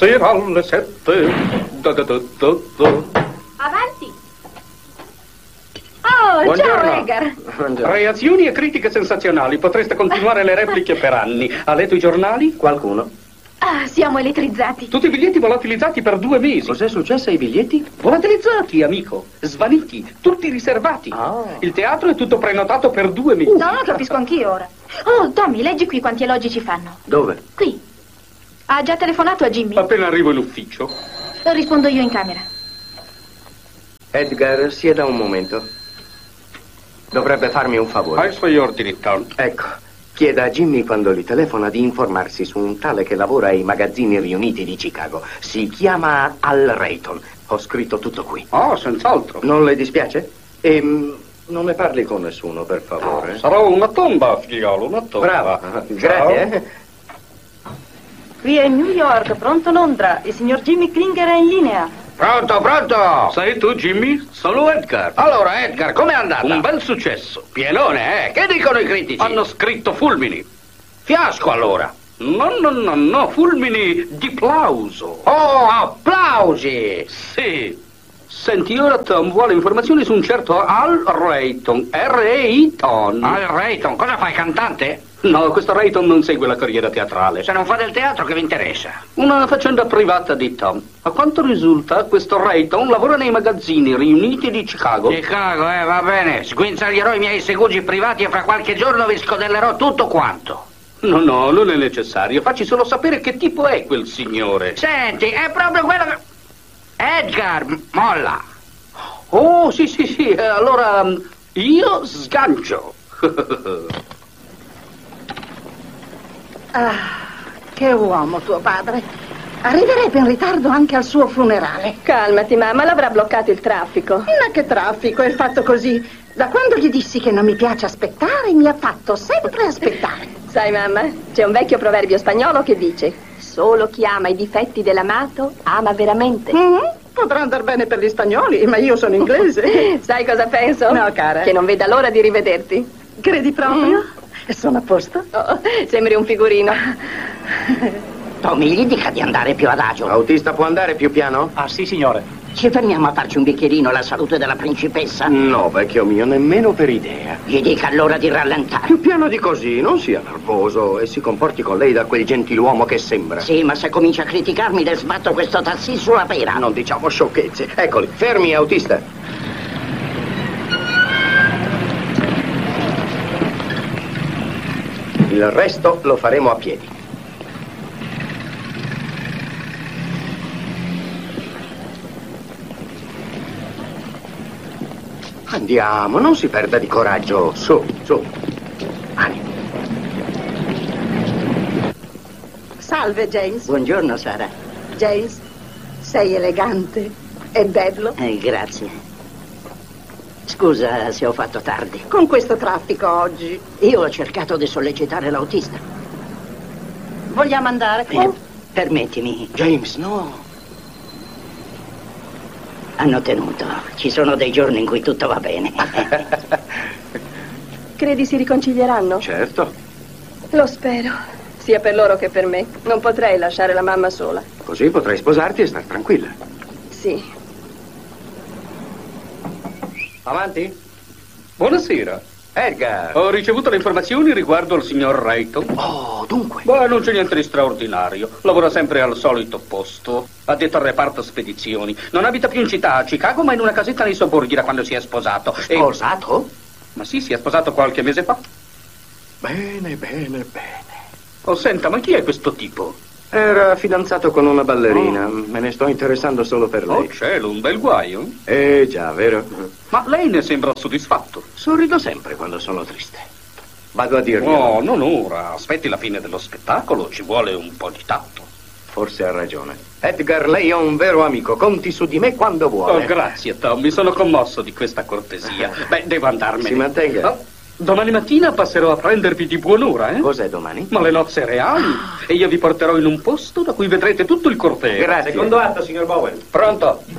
sera alle 7. Avanti. Oh, Buongiorno. ciao Edgar. Buongiorno. Reazioni e critiche sensazionali. Potreste continuare le repliche per anni. Ha letto i giornali? Qualcuno? Ah, siamo elettrizzati. Tutti i biglietti volatilizzati per 2 mesi. Cos'è successo ai biglietti? Volatilizzati, amico. Svaniti. Tutti riservati. Ah. Il teatro è tutto prenotato per 2 mesi. No, lo capisco anch'io ora. Oh, Tommy, leggi qui quanti elogi ci fanno. Dove? Qui. Ha già telefonato a Jimmy? Appena arrivo in ufficio. Rispondo io in camera. Edgar, sieda un momento. Dovrebbe farmi un favore. Ai suoi ordini, Tom. Ecco, chieda a Jimmy quando gli telefona di informarsi su un tale che lavora ai magazzini riuniti di Chicago. Si chiama Al Rayton. Ho scritto tutto qui. Oh, senz'altro. Non le dispiace? Non ne parli con nessuno, per favore. Sarò una tomba, figliolo, una tomba. Brava. Ciao. Grazie. Qui è New York, pronto Londra. Il signor Jimmy Klinger è in linea. Pronto, pronto! Sei tu, Jimmy? Sono Edgar. Allora, Edgar, com'è andata? Un bel successo. Pienone, eh? Che dicono i critici? Hanno scritto fulmini. Fiasco, allora. No, fulmini di plauso. Oh, applausi! Sì. Senti, ora Tom vuole informazioni su un certo Al Rayton. R-E-I-Ton. Al Rayton, cosa fai, cantante? No, questo Rayton non segue la carriera teatrale. Se non fa del teatro, che vi interessa? Una faccenda privata di Tom. A quanto risulta, questo Rayton lavora nei magazzini riuniti di Chicago. Chicago, va bene. Sguinzaglierò i miei segugi privati e fra qualche giorno vi scodellerò tutto quanto. No, non è necessario. Facci solo sapere che tipo è quel signore. Senti, è proprio quello che... Edgar, molla. Oh, sì. Allora, io sgancio. Ah, che uomo tuo padre. Arriverebbe in ritardo anche al suo funerale. Calmati, mamma, l'avrà bloccato il traffico. Ma che traffico, è fatto così. Da quando gli dissi che non mi piace aspettare, mi ha fatto sempre aspettare. Sai, mamma, c'è un vecchio proverbio spagnolo che dice: solo chi ama i difetti dell'amato ama veramente. Potrà andare bene per gli spagnoli, ma io sono inglese. Sai cosa penso? No, cara. Che non veda l'ora di rivederti. Credi proprio? Sono a posto? Oh, sembri un figurino. Tommy, gli dica di andare più adagio. Autista può andare più piano? Ah, sì, signore. Ci fermiamo a farci un bicchierino alla salute della principessa? No, vecchio mio, nemmeno per idea. Gli dica allora di rallentare. Più piano di così, non sia nervoso e si comporti con lei da quel gentiluomo che sembra. Sì, ma se comincia a criticarmi le sbatto questo tassì sulla pera. Non diciamo sciocchezze. Eccoli, fermi, autista. Il resto lo faremo a piedi. Andiamo, non si perda di coraggio. Su. Animo. Salve, James. Buongiorno, Sara. James, sei elegante e bello. Grazie. Scusa se ho fatto tardi. Con questo traffico oggi. Io ho cercato di sollecitare l'autista. Vogliamo andare? Permettimi. James, no. Hanno tenuto. Ci sono dei giorni in cui tutto va bene. Credi si riconcilieranno? Certo. Lo spero. Sia per loro che per me. Non potrei lasciare la mamma sola. Così potrai sposarti e star tranquilla. Sì. Avanti? Buonasera. Edgar. Ho ricevuto le informazioni riguardo al signor Rayton. Oh, dunque. Beh, non c'è niente di straordinario. Lavora sempre al solito posto. Addetto al reparto spedizioni. Non abita più in città, a Chicago, ma in una casetta nei sobborghi da quando si è sposato. Sposato? Ma sì, si è sposato qualche mese fa. Bene. Oh, senta, ma chi è questo tipo? Era fidanzato con una ballerina. Me ne sto interessando solo per lei. Oh, cielo, un bel guaio. Già, vero? Ma lei ne sembra soddisfatto. Sorrido sempre quando sono triste. Vado a dirgli. Oh, non ora. Aspetti la fine dello spettacolo. Ci vuole un po' di tatto. Forse ha ragione. Edgar, lei è un vero amico. Conti su di me quando vuole. Oh, grazie, Tom. Mi sono commosso di questa cortesia. Beh, devo andarmene. Si mantenga. Oh, domani mattina passerò a prendervi di buon'ora, eh? Cos'è domani? Ma le nozze reali. E io vi porterò in un posto da cui vedrete tutto il corteo. Grazie. Secondo atto, signor Bowen. Pronto?